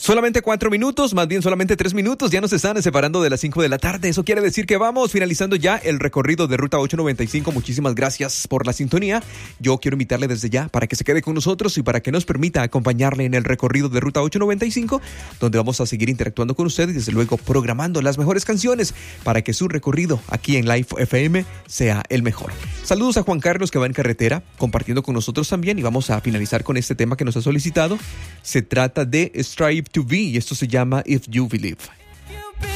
Solamente 4 minutos, más bien solamente 3 minutos, ya nos están separando de las 5 de la tarde. Eso quiere decir que vamos finalizando ya el recorrido de Ruta 895. Muchísimas gracias por la sintonía. Yo quiero invitarle desde ya para que se quede con nosotros y para que nos permita acompañarle en el recorrido de Ruta 895, donde vamos a seguir interactuando con usted y desde luego programando las mejores canciones para que su recorrido aquí en Live FM sea el mejor. Saludos a Juan Carlos, que va en carretera compartiendo con nosotros también, y vamos a finalizar con este tema que nos ha solicitado. Se trata de Strive to Be y esto se llama If You Believe.